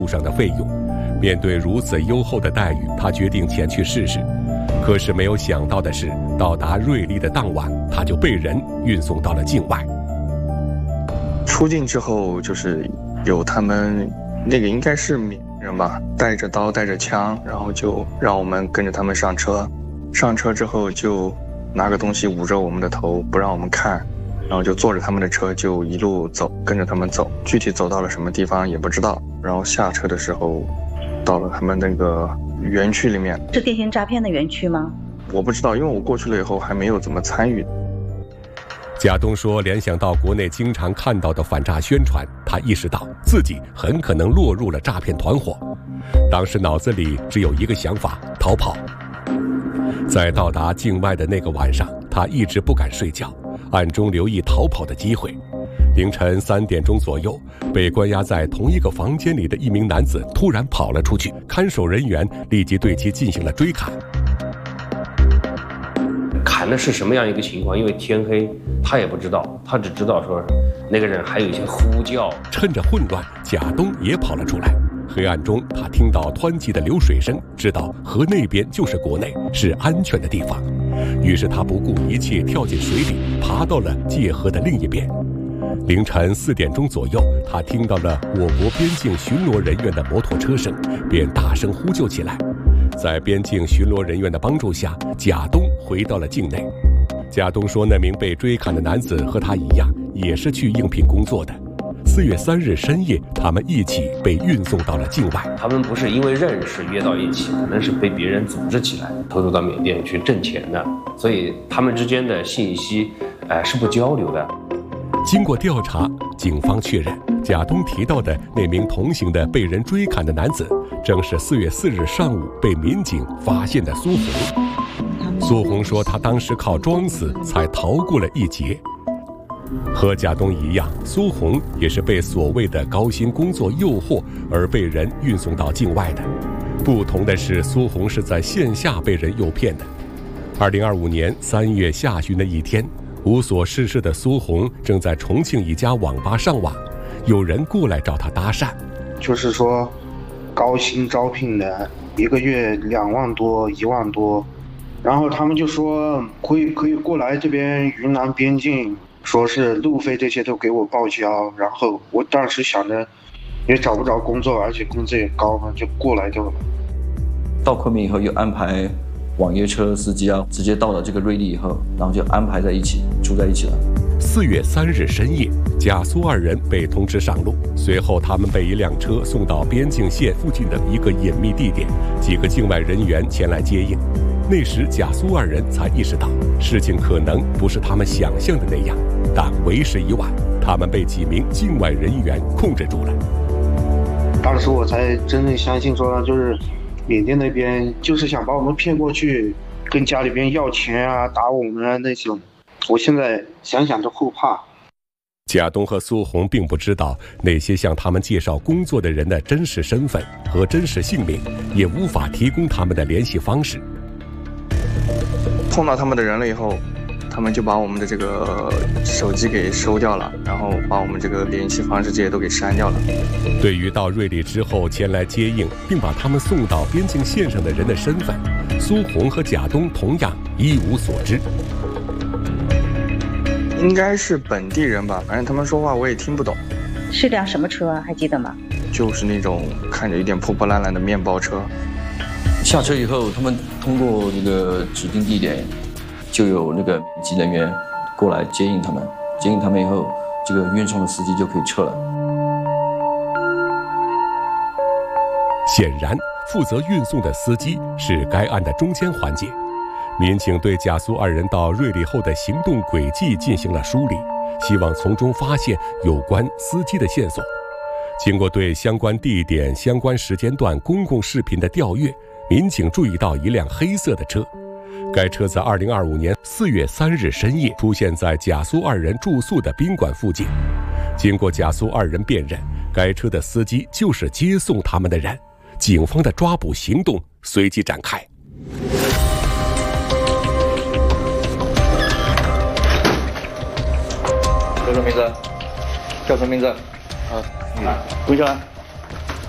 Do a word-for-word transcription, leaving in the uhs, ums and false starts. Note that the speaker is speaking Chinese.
路上的费用。面对如此优厚的待遇，他决定前去试试。可是没有想到的是，到达瑞丽的当晚，他就被人运送到了境外。 出境之后，就是有他们那个应该是缅人吧，带着刀带着枪，然后就让我们跟着他们上车。上车之后就拿个东西捂着我们的头，不让我们看，然后就坐着他们的车就一路走，跟着他们走。具体走到了什么地方也不知道。然后下车的时候，到了他们那个园区里面。 是电信诈骗的园区吗？ 我不知道，因为我过去了以后还没有怎么参与。 贾东说，联想到国内经常看到的反诈宣传，他意识到自己很可能落入了诈骗团伙。当时脑子里只有一个想法：逃跑。在到达境外的那个晚上，他一直不敢睡觉，暗中留意逃跑的机会。凌晨三点钟左右，被关押在同一个房间里的一名男子突然跑了出去，看守人员立即对其进行了追砍。 砍的是什么样一个情况？因为天黑，他也不知道，他只知道说那个人还有一些呼叫。 趁着混乱，贾东也跑了出来。黑暗中，他听到湍急的流水声，知道河那边就是国内，是安全的地方。于是他不顾一切跳进水里，爬到了界河的另一边。凌晨四点钟左右，他听到了我国边境巡逻人员的摩托车声，便大声呼救起来。在边境巡逻人员的帮助下，贾东回到了境内。贾东说，那名被追砍的男子和他一样，也是去应聘工作的。四月三日深夜，他们一起被运送到了境外。 他们不是因为认识约到一起，可能是被别人组织起来，偷渡到缅甸去挣钱的，所以他们之间的信息，呃，是不交流的。 经过调查，警方确认，贾东提到的那名同行的被人追砍的男子，正是四月四日上午被民警发现的苏红。苏红说，他当时靠装死才逃过了一劫。和贾东一样，苏红也是被所谓的高薪工作诱惑而被人运送到境外的。不同的是，苏红是在线下被人诱骗的。二零二五年三月下旬的一天，无所事事的苏红正在重庆一家网吧上网，有人过来找他搭讪， 就是说高薪招聘的，一个月两万多一万多，然后他们就说可以可以过来这边云南边境，说是路费这些都给我报销。然后我当时想着也找不着工作，而且工资也高嘛，就过来就了。 到昆明以后又安排网约车司机啊，直接到了这个瑞丽以后，然后就安排在一起住在一起了。 四月三日深夜，贾苏二人被通知上路，随后他们被一辆车送到边境线附近的一个隐秘地点，几个境外人员前来接应。那时贾苏二人才意识到事情可能不是他们想象的那样，但为时已晚，他们被几名境外人员控制住了。 当时我才真正相信说，就是缅甸那边就是想把我们骗过去，跟家里边要钱啊，打我们啊那种。我现在想想都后怕。 贾东和苏红并不知道那些向他们介绍工作的人的真实身份和真实姓名，也无法提供他们的联系方式。 碰到他们的人了以后，他们就把我们的这个手机给收掉了，然后把我们这个联系方式这些都给删掉了。 对于到瑞丽之后前来接应并把他们送到边境线上的人的身份，苏红和贾东同样一无所知。 应该是本地人吧，反正他们说话我也听不懂。 是辆什么车啊？还记得吗？ 就是那种看着有点破破烂烂的面包车。 下车以后，他们通过这个指定地点，就有那个民警人员过来接应他们。接应他们以后，这个运送的司机就可以撤了。 显然，负责运送的司机是该案的中间环节。民警对贾苏二人到瑞丽后的行动轨迹进行了梳理，希望从中发现有关司机的线索。经过对相关地点、相关时间段公共视频的调阅，民警注意到一辆黑色的车。该车在二零二五年四月三日深夜出现在贾苏二人住宿的宾馆附近。经过贾苏二人辨认，该车的司机就是接送他们的人。警方的抓捕行动随即展开。 叫什么名字？叫什么名字？啊，嗯，蹲下来。